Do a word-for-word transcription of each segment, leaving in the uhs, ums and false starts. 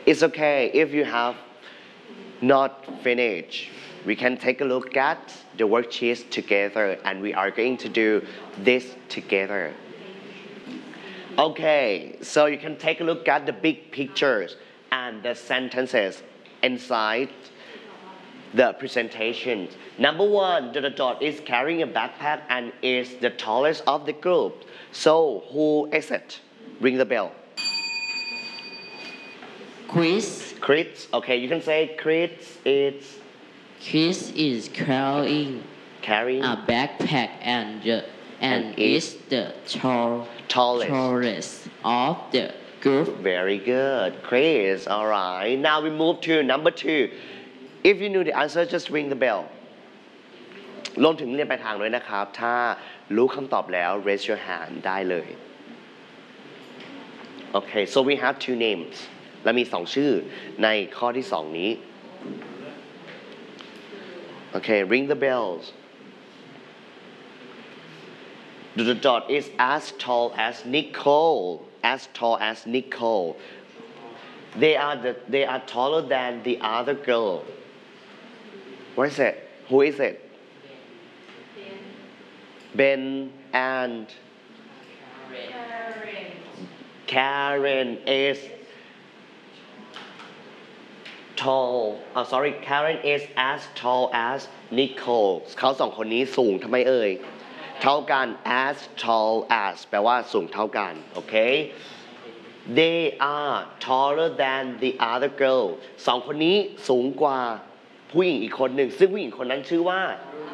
It's okay if you have not finished. We can take a look at the worksheets together and we are going to do this together. Okay, so you can take a look at the big pictures and the sentences inside the presentation. Number one, the dot is carrying a backpack and is the tallest of the group. So who is it? Ring the bell. Chris. Chris. Okay, you can say Chris is. Chris is carrying carrying a backpack and uh, and, and is the tall, tallest. tallest of the group. Very good, Chris. All right. Now we move to number two. If you knew the answer, just ring the bell. รวมถึงเรียนปลายทางด้วยนะครับ ถ้ารู้คำตอบแล้ว raise your hand ได้เลย Okay, so we have two names และมีสองชื่อในข้อที่สองนี้ Okay, ring the bells. The dot is as tall as Nicole. As tall as Nicole. They are the they are taller than the other girl. What is it? Who is it? Ben and Karen. Karen is tall. Oh, sorry, Karen is as tall as Nicole. เขาสองคนนี้สูงทำไมเอ่ยเท่ากัน as tall as แปลว่าสูงเท่ากันโอเค They are taller than the other girl สองคนนี้สูงกว่าผู้หญิงอีกคนหนึ่งซึ่งผู้หญิงคนนั้นชื่อว่า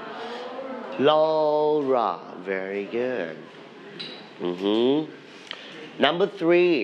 Laura very good mm-hmm. Number three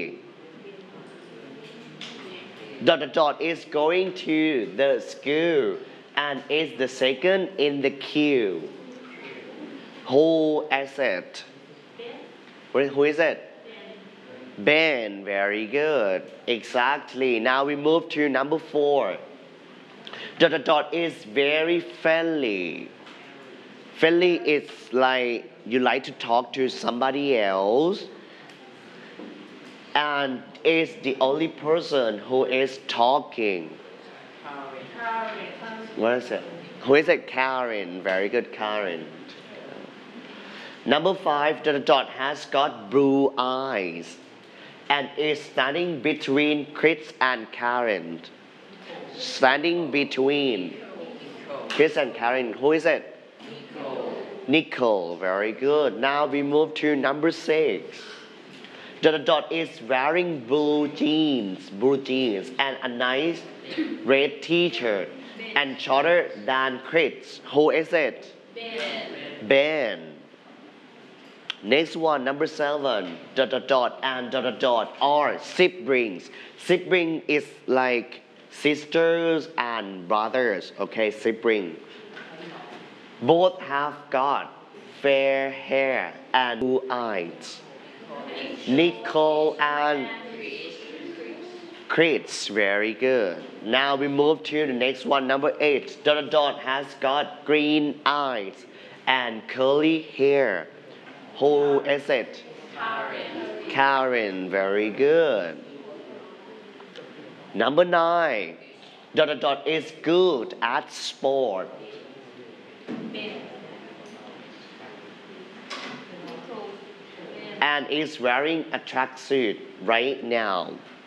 dot dot dot is going to the school and is the second in the queue who is it who is it Ben very good exactly now we move to number four dot dot dot is very friendly friendly is like you like to talk to somebody else and is the only person who is talking what is it who is it Karen very good Karen number five dot dot dot has got blue eyes and is standing between Chris and Karen standing between Chris and Karen who is it Nicole Nicole very good now we move to number six dot dot dot is wearing blue jeans blue jeans and a nice red t-shirt and shorter than Chris who is it Ben Ben Next one, number seven, dot dot dot and dot dot dot are siblings. Sibling is like sisters and brothers, okay, sibling. Both have got fair hair and blue eyes. Nicole and Chris, very good. Now we move to the next one, number eight, dot dot dot has got green eyes and curly hair. Who is it? Karen. Karen, very good. Number nine, dot dot dot is good at sport. Ben. And is wearing a tracksuit right now.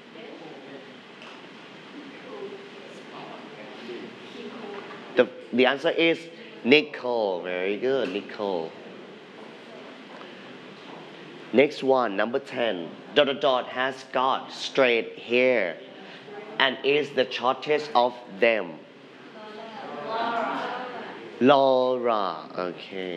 The, the answer is Nicole, very good, Nicole. Next one, number ten. Dot dot dot has got straight hair and is the shortest of them. Laura. Laura, okay.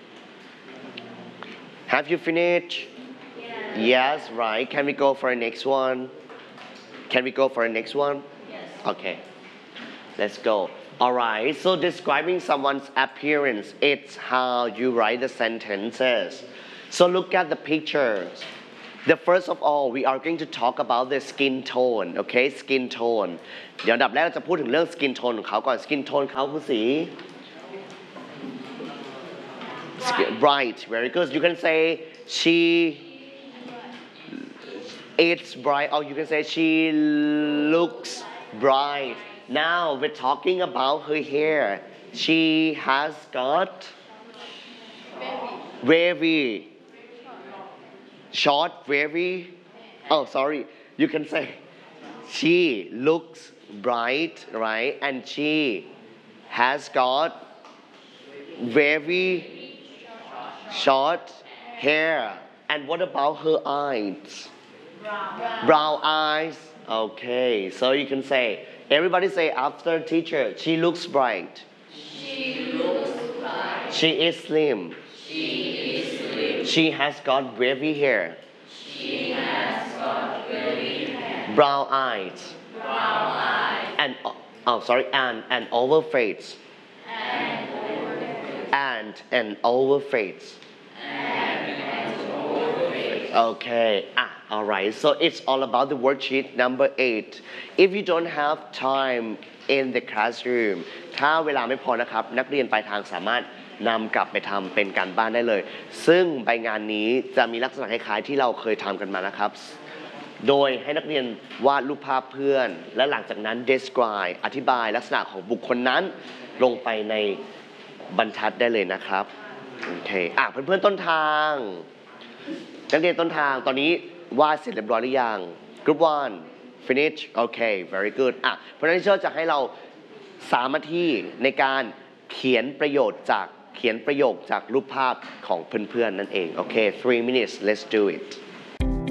Have you finished? Yes. Yes, right. Can we go for the next one? Can we go for the next one? Yes. Okay. Let's go. Alright, so describing someone's appearance, it's how you write the sentences. So look at the pictures. The first of all, we are going to talk about the skin tone, okay? Skin tone. เดี๋ยวอันดับแรกเราจะพูดถึงเรื่อง skin tone ของเขาก่อน skin tone เขาคือสี bright, very good. You can say she it's bright or you can say she looks bright now we're talking about her hair she has got very short very oh sorry you can say she looks bright right and she has got very short hair and what about her eyes brown eyes okay so you can say everybody say after teacher she looks bright She looks bright. she is slim She is slim. she has got wavy hair She has got wavy hair. brown eyes Brown eyes. and oh sorry and an oval face And and an oval face okay ah alright so it's all about the worksheet number eight if you don't have time in the classroom ถ้าเวลาไม่พอนะครับนักเรียนปลายทางสามารถนำกลับไปทำเป็นการบ้านได้เลยซึ่งใบงานนี้จะมีลักษณะคล้ายๆที่เราเคยทำกันมานะครับโดยให้นักเรียนวาดรูปภาพเพื่อนและหลังจากนั้น describe อธิบายลักษณะของบุคคลนั้นลงไปในบรรทัดได้เลยนะครับโอเคอ่ะเพื่อนๆต้นทางนักเรียนต้นทางตอนนี้วาดเสร็จเรียบร้อยหรือยัง Group one finish okay very good อ่ะเพราะฉะนั้นเชื่อจะให้เราสามนาทีในการเขียนประโยชน์จากเขียนประโยคจากรูปภาพของเพื่อนๆนั่นเองโอเค three minutes let's do it